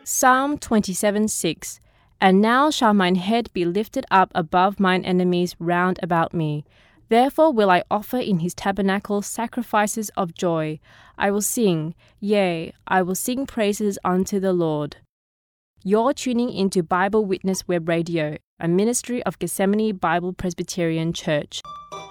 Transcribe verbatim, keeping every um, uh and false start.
Psalm twenty-seven six. And now shall mine head be lifted up above mine enemies round about me. Therefore will I offer in his tabernacle sacrifices of joy. I will sing, yea, I will sing praises unto the Lord. You're tuning into Bible Witness Web Radio, a ministry of Gethsemane Bible Presbyterian Church.